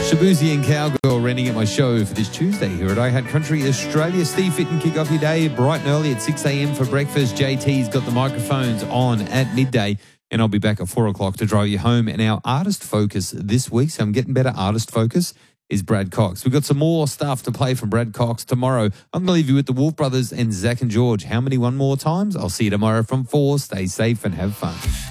Shabuzi and Cowgirl renting at my show for this Tuesday here at iHeart Country Australia. Steve Fitton, kick off your day bright and early at 6 a.m. for breakfast. JT's got the microphones on at midday, and I'll be back at 4 o'clock to drive you home. And our artist focus this week, so I'm getting better artist focus, is Brad Cox. We've got some more stuff to play from Brad Cox tomorrow. I'm going to leave you with the Wolf Brothers and Zach and George. How many one more times? I'll see you tomorrow from 4. Stay safe and have fun.